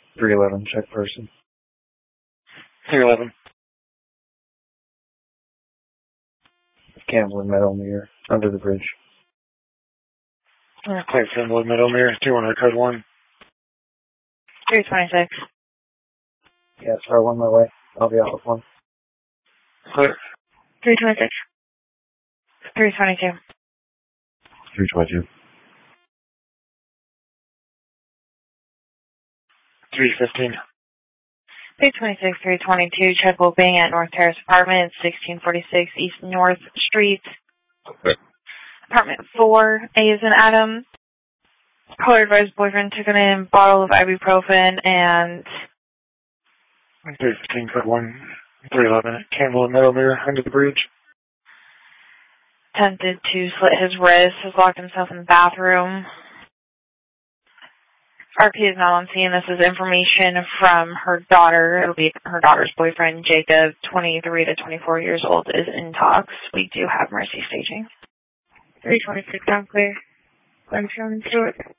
311, check person. 311. Campbell and Meadowmere, under the bridge. Clear Campbell and Meadowmere, 210 code 1. 326. Yeah, start one my way. I'll be out with one. Clear. 326. 322. 322. 315. 326, 322, check Bing at North Terrace Apartment, 1646 East North Street. Okay. Apartment 4, A is in Adam. Caller advised boyfriend took a bottle of ibuprofen and 315 code 1. 311. Campbell and Meadowmere, under the bridge. attempted to slit his wrist, has locked himself in the bathroom. RP is not on scene. This is information from her daughter. It'll be her daughter's boyfriend, Jacob, 23 to 24 years old, is in talks. We do have Mercy staging. 326 down clear. I'm showing through it.